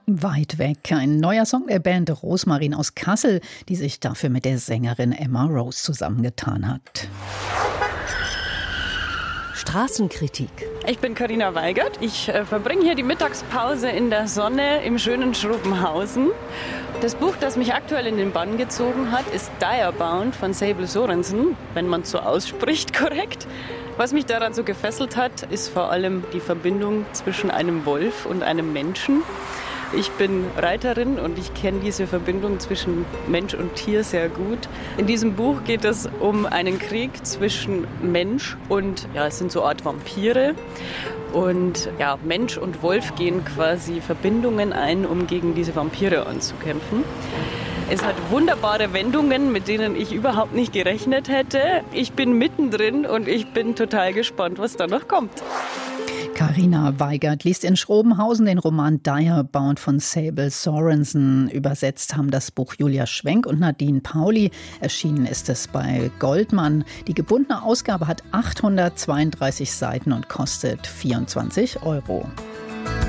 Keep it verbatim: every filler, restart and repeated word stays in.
Weit weg. Ein neuer Song der Band Rosmarin aus Kassel, die sich dafür mit der Sängerin Emma Rose zusammengetan hat. Straßenkritik. Ich bin Carina Weigert. Ich äh, verbringe hier die Mittagspause in der Sonne im schönen Schrobenhausen. Das Buch, das mich aktuell in den Bann gezogen hat, ist Diabound von Sable Sorensen, wenn man es so ausspricht, korrekt. Was mich daran so gefesselt hat, ist vor allem die Verbindung zwischen einem Wolf und einem Menschen. Ich bin Reiterin und ich kenne diese Verbindung zwischen Mensch und Tier sehr gut. In diesem Buch geht es um einen Krieg zwischen Mensch und, ja, es sind so eine Art Vampire. Und ja, Mensch und Wolf gehen quasi Verbindungen ein, um gegen diese Vampire anzukämpfen. Es hat wunderbare Wendungen, mit denen ich überhaupt nicht gerechnet hätte. Ich bin mittendrin und ich bin total gespannt, was da noch kommt. Carina Weigert liest in Schrobenhausen den Roman Diabound von Sable Sorensen. Übersetzt haben das Buch Julia Schwenk und Nadine Pauli. Erschienen ist es bei Goldmann. Die gebundene Ausgabe hat achthundertzweiunddreißig Seiten und kostet vierundzwanzig Euro.